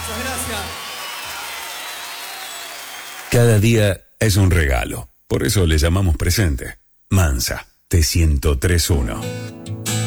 Cada día es un regalo. Por eso le llamamos presente. Mansa, T1031.